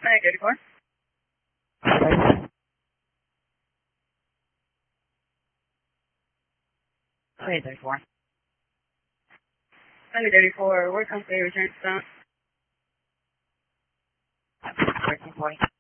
34. Okay, 34. Okay, 34. Where comes the return stop? 1340.